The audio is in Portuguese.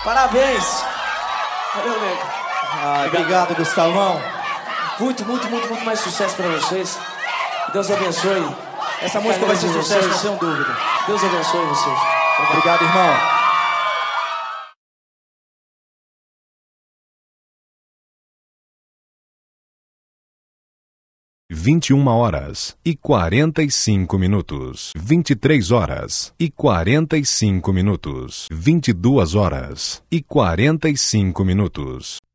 Parabéns. Valeu, nego. Obrigado, Gustavão. Muito mais sucesso pra vocês. Deus abençoe. Essa música vai ser sucesso, não tenho dúvida. Deus abençoe vocês. Obrigado, irmão. Vinte e 21h45. 23h45. 22h45.